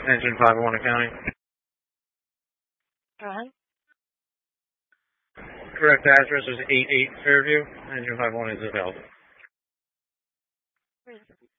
Engine 501 accounting. Correct address is 88 Fairview. Engine 501 is available.